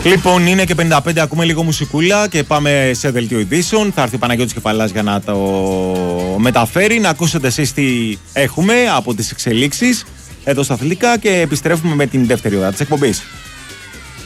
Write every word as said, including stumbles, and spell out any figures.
Λοιπόν, είναι και πενήντα πέντε, ακούμε λίγο μουσικούλα και πάμε σε δελτίο ειδήσεων. Θα έρθει ο Παναγιώτης Κεφαλάς για να το μεταφέρει. Να ακούσετε εσείς τι έχουμε από τις εξελίξεις εδώ στα αθλητικά και επιστρέφουμε με την δεύτερη ώρα της εκπομπής.